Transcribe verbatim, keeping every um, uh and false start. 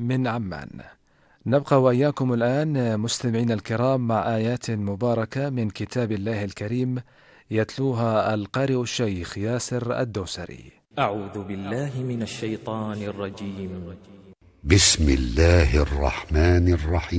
من عمان. نبقى وإياكم الآن مستمعين الكرام مع آيات مباركة من كتاب الله الكريم يتلوها القارئ الشيخ ياسر الدوسري. أعوذ بالله من الشيطان الرجيم. بسم الله الرحمن الرحيم.